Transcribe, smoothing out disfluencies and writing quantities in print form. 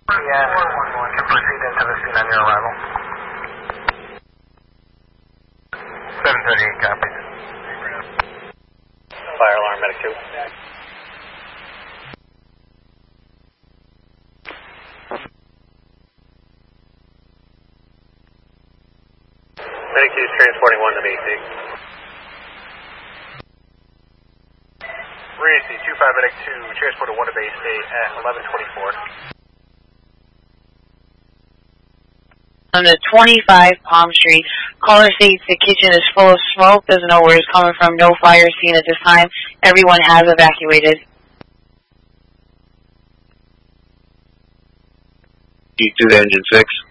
Yeah, can proceed into the scene on your arrival. 738 copies. Fire alarm, medic 2. Medic 2 is transporting 1 to base 8. Reese, 25 medic 2, transported 1 to base 8 at 11:24. On the 25 Palm Street, caller states the kitchen is full of smoke, doesn't know where it's coming from, no fire seen at this time, everyone has evacuated. D2 to engine 6.